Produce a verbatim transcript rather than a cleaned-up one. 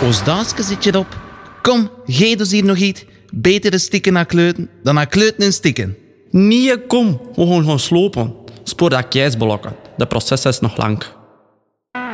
Als daasje zit je op. Kom, geef ons hier nog iets. Beter een stikken naar kleuten dan naar kleuten en stikken. Nee, kom. We gaan gaan slopen. Spoor dat keisblokken. De proces is nog lang.